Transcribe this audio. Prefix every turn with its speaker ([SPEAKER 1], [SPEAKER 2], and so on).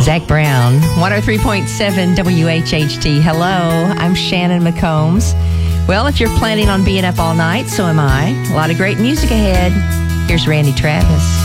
[SPEAKER 1] Zach Brown, 103.7 WHHT. Hello, I'm Shannon McCombs. Well, if you're planning on being up all night, so am I. A lot of great music ahead. Here's Randy Travis.